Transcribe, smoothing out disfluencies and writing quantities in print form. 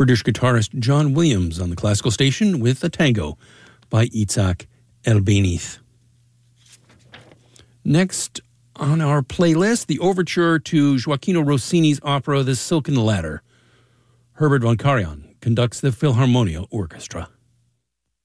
British guitarist John Williams on the classical station with a tango by Itzhak Elbeniz. Next on our playlist, the overture to Gioachino Rossini's opera The Silken Ladder. Herbert von Karajan conducts the Philharmonia Orchestra.